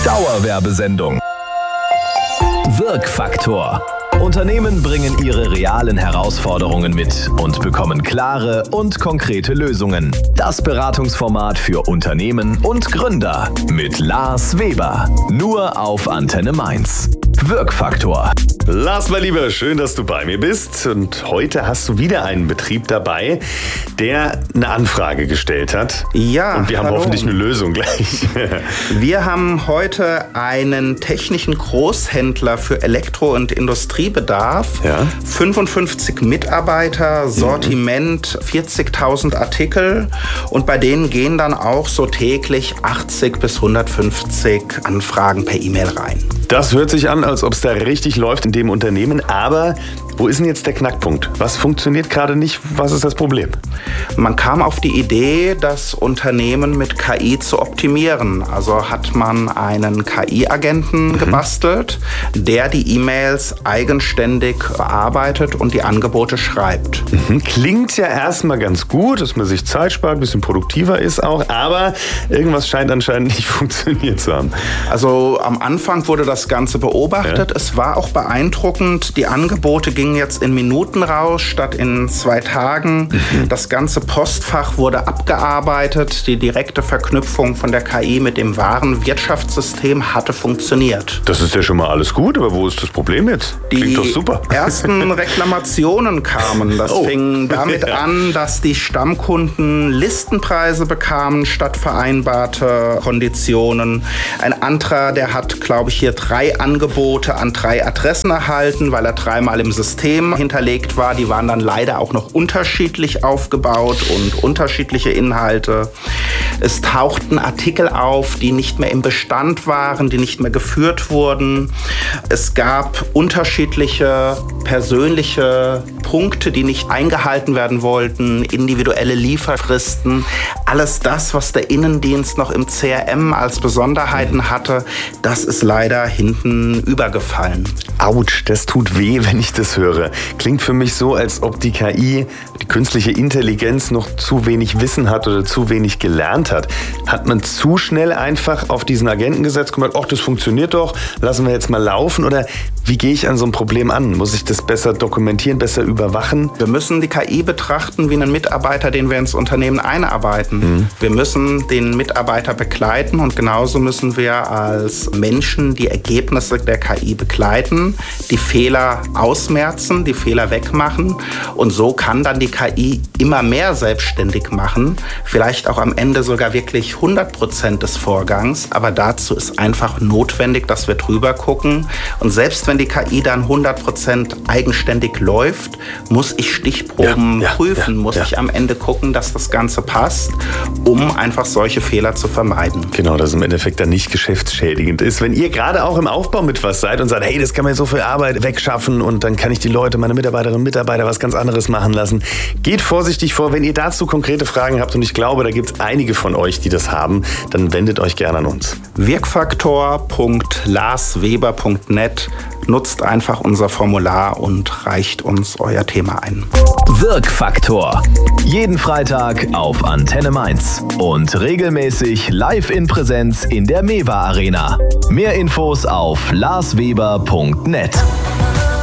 Dauerwerbesendung. Wirkfaktor. Unternehmen bringen ihre realen Herausforderungen mit und bekommen klare und konkrete Lösungen. Das Beratungsformat für Unternehmen und Gründer mit Lars Weber. Nur auf Antenne Mainz. Wirkfaktor. Lars, mein Lieber, schön, dass du bei mir bist. Und heute hast du wieder einen Betrieb dabei, der eine Anfrage gestellt hat. Ja, und wir haben hoffentlich eine Lösung gleich. Wir haben heute einen technischen Großhändler für Elektro- und Industriebedarf. Ja. 55 Mitarbeiter, Sortiment 40.000 Artikel. Und bei denen gehen dann auch so täglich 80 bis 150 Anfragen per E-Mail rein. Das hört sich an, als ob es da richtig läuft in dem Unternehmen. Aber wo ist denn jetzt der Knackpunkt? Was funktioniert gerade nicht? Was ist das Problem? Man kam auf die Idee, das Unternehmen mit KI zu optimieren. Also hat man einen KI-Agenten gebastelt, der die E-Mails eigenständig bearbeitet und die Angebote schreibt. Klingt ja erstmal ganz gut, dass man sich Zeit spart, ein bisschen produktiver ist auch. Aber irgendwas scheint anscheinend nicht funktioniert zu haben. Also am Anfang wurde das Ganze beobachtet. Ja. Es war auch beeindruckend. Die Angebote gingen jetzt in Minuten raus, statt in 2 Tagen. Das ganze Postfach wurde abgearbeitet. Die direkte Verknüpfung von der KI mit dem wahren Wirtschaftssystem hatte funktioniert. Das ist ja schon mal alles gut, aber wo ist das Problem jetzt? Klingt doch super. Die ersten Reklamationen kamen. Das fing damit an, dass die Stammkunden Listenpreise bekamen statt vereinbarte Konditionen. Ein anderer, der hat, glaube ich, hier 3 Angebote an 3 Adressen erhalten, weil er 3-mal im System hinterlegt war. Die waren dann leider auch noch unterschiedlich aufgebaut und unterschiedliche Inhalte. Es tauchten Artikel auf, die nicht mehr im Bestand waren, die nicht mehr geführt wurden. Es gab unterschiedliche persönliche Punkte, die nicht eingehalten werden wollten, individuelle Lieferfristen. Alles das, was der Innendienst noch im CRM als Besonderheiten hatte, das ist leider hinten übergefallen. Autsch, das tut weh, wenn ich das höre. Klingt für mich so, als ob die KI, die künstliche Intelligenz, noch zu wenig Wissen hat oder zu wenig gelernt hat. Hat man zu schnell einfach auf diesen Agenten gesetzt, gesagt, ach, das funktioniert doch, lassen wir jetzt mal laufen? Oder wie gehe ich an so ein Problem an? Muss ich das besser dokumentieren, besser überwachen? Wir müssen die KI betrachten wie einen Mitarbeiter, den wir ins Unternehmen einarbeiten. Wir müssen den Mitarbeiter begleiten und genauso müssen wir als Menschen die Ergebnisse der KI begleiten, die Fehler ausmerzen, die Fehler wegmachen und so kann dann die KI immer mehr selbstständig machen, vielleicht auch am Ende sogar wirklich 100% des Vorgangs, aber dazu ist einfach notwendig, dass wir drüber gucken und selbst wenn die KI dann 100% eigenständig läuft, muss ich Stichproben prüfen, muss ich am Ende gucken, dass das Ganze passt, um einfach solche Fehler zu vermeiden. Genau, dass es im Endeffekt dann nicht geschäftsschädigend ist. Wenn ihr gerade auch im Aufbau mit was seid und sagt, hey, das kann man so viel Arbeit wegschaffen und dann kann ich die Leute, meine Mitarbeiterinnen und Mitarbeiter was ganz anderes machen lassen, geht vorsichtig vor. Wenn ihr dazu konkrete Fragen habt und ich glaube, da gibt es einige von euch, die das haben, dann wendet euch gerne an uns. Wirkfaktor.larsweber.net. Nutzt einfach unser Formular und reicht uns euer Thema ein. Wirkfaktor. Jeden Freitag auf Antenne Mainz und regelmäßig live in Präsenz in der Mewa Arena. Mehr Infos auf larsweber.net.